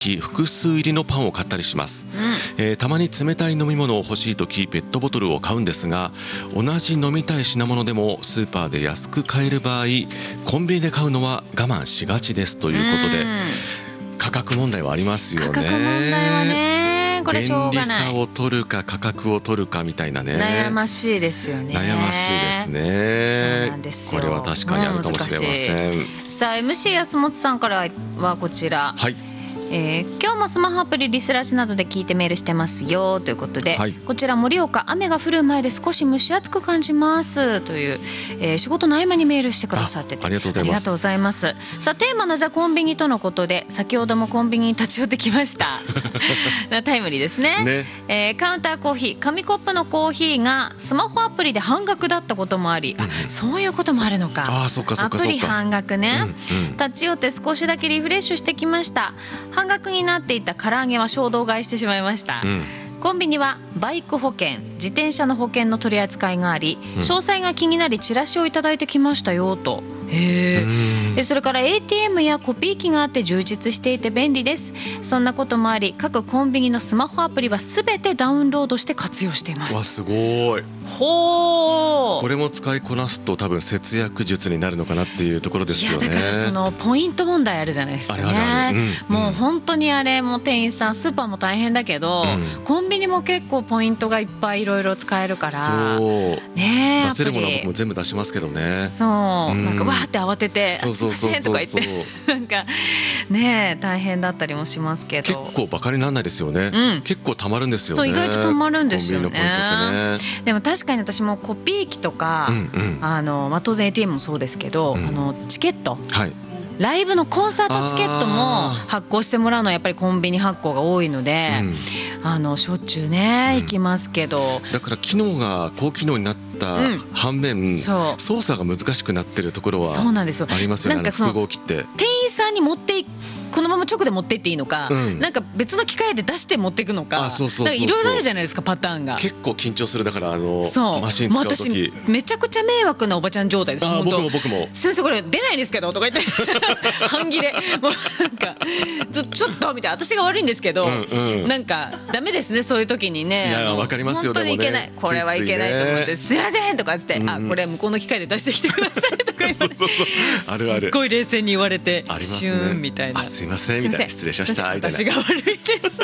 複数入りのパンを買ったりします。たまに冷たい飲み物を欲しいときペットボトルを買うんですが、同じ飲みたい品物でもスーパーで安く買える場合、コンビニで買うのは我慢しがちですということで、価格問題はありますよね。 価格問題はね、これしょうがない。 便利さを取るか価格を取るかみたいなね、 悩ましいですよね。 悩ましいですね。 そうなんですよ。 これは確かにあるかもしれません。 さあ MC 安本さんからはこちら、 はい、 今日もスマホアプリリスラジなどで聞いてメールしてますよということで、 はい、 こちら盛岡、雨が降る前で少し蒸し暑く感じますという、仕事の合間にメールしてくださってて、 ありがとうございます。 ありがとうございます。さあテーマのザコンビニとのことで、先ほどもコンビニに立ち寄ってきましたタイムリーですね。カウンターコーヒー、紙コップのコーヒーがスマホアプリで半額だったこともあり、そういうこともあるのか。 そっかそっかそっか。 アプリ半額ね、立ち寄って少しだけリフレッシュしてきました。半額になっていた唐揚げは衝動買いしてしまいました。コンビニはバイク保険、自転車の保険の取り扱いがあり、詳細が気になりチラシをいただいてきましたよと。それから ATM やコピー機があって充実していて便利です。そんなこともあり、各コンビニのスマホアプリはすべてダウンロードして活用しています。 わ、すごい。 ほー、 これも使いこなすと多分節約術になるのかなっていうところですよね。 いやだからそのポイント問題あるじゃないですかね。もう本当にあれも店員さん、スーパーも大変だけど、コンビニも結構ポイントがいっぱいいろいろ使えるから、 そうね、 出せるものは僕も全部出しますけどね。 そう、なんかわーって慌ててすいませんとか言ってなんかね大変だったりもしますけど、 結構バカにならないですよね。結構たまるんですよね。 そう、意外とたまるんですよね。 コンビニのポイントってね。 でも確かに私もコピー機とか、当然 ATM もそうですけど、チケット、ライブのコンサートチケットも発行してもらうのはやっぱりコンビニ発行が多いので、しょっちゅうね行きますけど、 だから機能が高機能になった反面、操作が難しくなってるところはありますよね。複合機って店員さんに持ってこのまま直で持ってっていいのか、なんか別の機械で出して持っていくのか、いろいろあるじゃないですか、パターンが。 結構緊張する。だからマシン使う時、 私めちゃくちゃ迷惑なおばちゃん状態です。 僕もすみませんこれ出ないんですけどとか言って半切れ、もうなんかちょっとみたいな、私が悪いんですけど、なんかダメですね、そういう時にね。 いやわかりますよ。 本当にいけない、これはいけないと思って、すいませんとか言って、これ向こうの機械で出してきてくださいとか言って、すっごい冷静に言われて、シューンみたいな。 すいませんみたいな、失礼しましたみたいな。 私が悪いです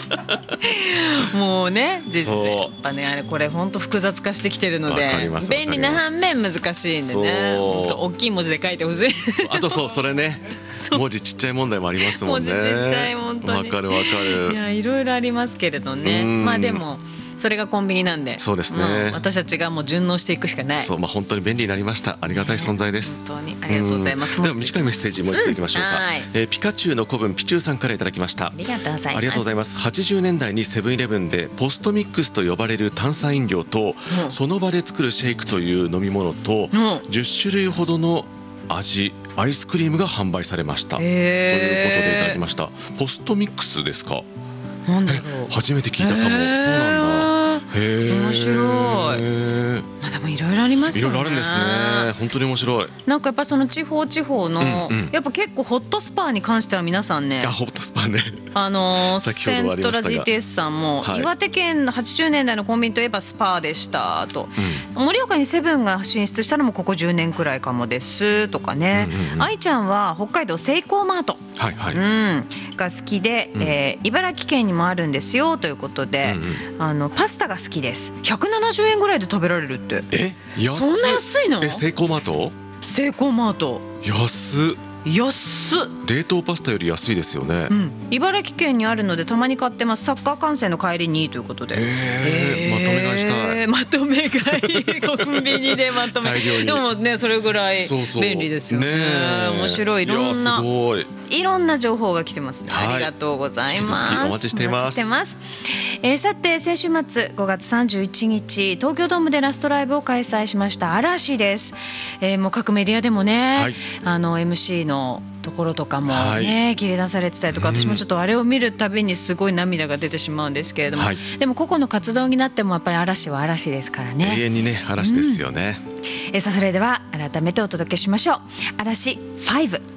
もうね、実際やっぱね、これ本当複雑化してきてるので、便利な反面難しいんでね、本当大きい文字で書いてほしい。 あとそれね、文字ちっちゃい問題もありますもんね。 文字ちっちゃい、本当にわかるわかる。 いやいろいろありますけれどね。まあでもそれがコンビニなんで、 そうですね、 私たちがもう順応していくしかない。 そう、本当に便利になりました。ありがたい存在です。 本当にありがとうございます。 では短いメッセージもう一ついきましょうか。ピカチュウの子分ピチュウさんからいただきました。 ありがとうございます。 ありがとうございます。80年代にセブンイレブンでポストミックスと呼ばれる炭酸飲料と、その場で作るシェイクという飲み物と、10種類ほどの味アイスクリームが販売されましたということでいただきました。ポストミックスですか。 なんだろう、 初めて聞いたかも。そうなんだ。 面白い。まあでもいろいろありますよね。 いろいろあるんですね。本当に面白い。 なんかやっぱその地方の、やっぱ結構ホットスパに関しては皆さんね、 ホットスパね、 セントラ GTS さんも、岩手県の80年代のコンビニといえばスパでしたと、盛岡にセブンが進出したのもここ10年くらいかもですとかね。愛ちゃんは北海道セイコーマートが好きで、茨城県にもあるんですよということで、パスタが好きです。170円ぐらいで食べられるって。そんな安いの？ セイコーマート？ セイコーマート安っ。冷凍パスタより安いですよね。 茨城県にあるのでたまに買ってます。サッカー観戦の帰りにということで。 まとめ買いしたい。 まとめ買いコンビニでまとめ。でもね、それぐらい便利ですよね。面白い。いろんな情報が来てますね。ありがとうございます。 引き続きお待ちしています。 さて先週末5月31日東京ドームでラストライブを開催しました嵐です。もう各メディアでもね、MC のところとかもね、切り出されてたりとか、私もちょっとあれを見るたびにすごい涙が出てしまうんですけれども、でも個々の活動になってもやっぱり嵐は嵐ですからね。 永遠にね、嵐ですよね。 さあそれでは改めてお届けしましょう。嵐5。